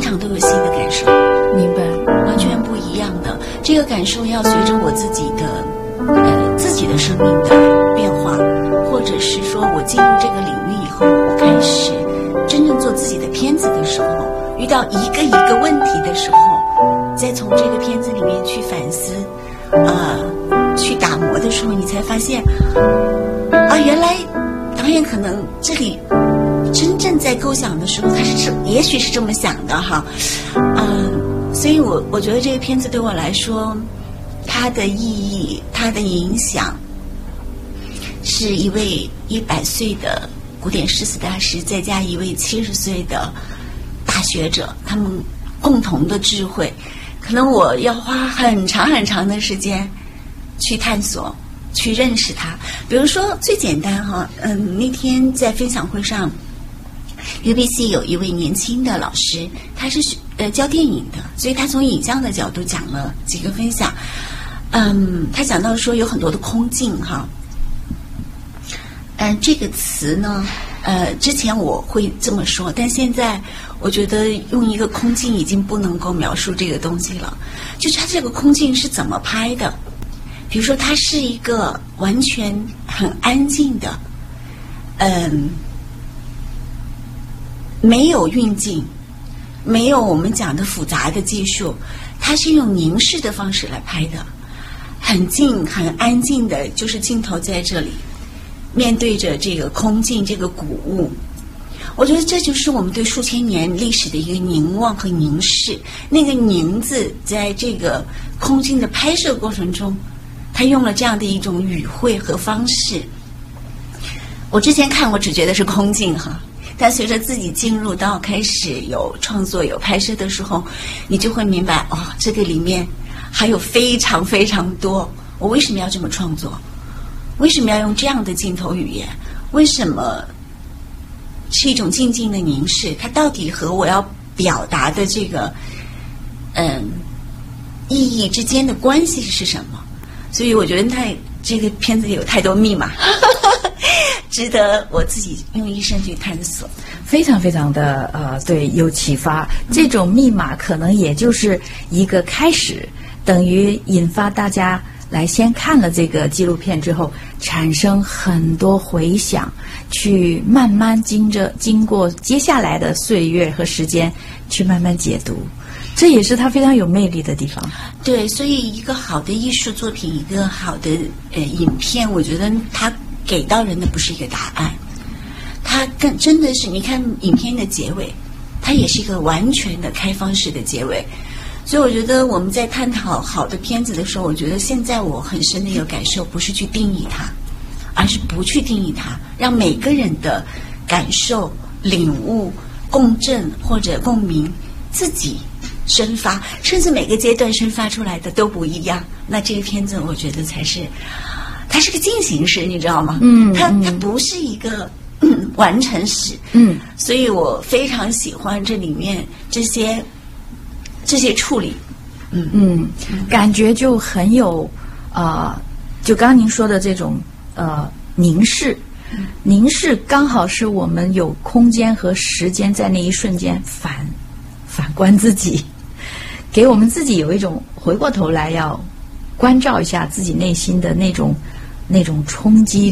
场都有新的感受。 明白， 完全不一样的。这个感受要随着我自己的生命的变化，或者是说我进入这个领域以后，我开始真正做自己的片子的时候，遇到一个一个问题的时候，再从这个片子里面去反思，去打磨的时候，你才发现，原来导演可能这里真正在构想的时候，他是也许是这么想的哈，所以我觉得这个片子对我来说，它的意义、它的影响，是一位100岁的古典诗词大师，再加一位70岁的大学者，他们共同的智慧，可能我要花很长很长的时间去探索、去认识它。比如说最简单哈，那天在分享会上。UBC 有一位年轻的老师，他是教电影的，所以他从影像的角度讲了几个分享。他讲到说有很多的空镜哈。这个词呢，之前我会这么说，但现在我觉得用一个空镜已经不能够描述这个东西了。就是它这个空镜是怎么拍的？比如说，它是一个完全很安静的，没有运镜，没有我们讲的复杂的技术，它是用凝视的方式来拍的，很静很安静的，就是镜头在这里面对着这个空镜，这个古物。我觉得这就是我们对数千年历史的一个凝望和凝视。那个凝字在这个空镜的拍摄过程中，他用了这样的一种语汇和方式。我之前看我只觉得是空镜哈，但随着自己进入到开始有创作有拍摄的时候，你就会明白这个里面还有非常非常多。我为什么要这么创作？为什么要用这样的镜头语言？为什么是一种静静的凝视？它到底和我要表达的这个意义之间的关系是什么？所以我觉得这个片子里有太多密码值得我自己用一生去探索。 非常非常的对，有启发。这种密码可能也就是一个开始，等于引发大家来先看了这个纪录片之后，产生很多回响，去慢慢经过接下来的岁月和时间去慢慢解读。这也是它非常有魅力的地方。 对，所以一个好的艺术作品，一个好的影片，我觉得它给到人的不是一个答案，它更真的是，你看影片的结尾，它也是一个完全的开放式的结尾。所以我觉得我们在探讨好的片子的时候，我觉得现在我很深的一个感受，不是去定义它，而是不去定义它，让每个人的感受、领悟、共振或者共鸣自己生发，甚至每个阶段生发出来的都不一样。那这个片子我觉得才是，它是个进行式，你知道吗？它不是一个完成式。所以我非常喜欢这里面这些处理。 感觉就很有就刚刚您说的这种凝视。凝视刚好是我们有空间和时间在那一瞬间反观自己，给我们自己有一种回过头来要关照一下自己内心的那种冲击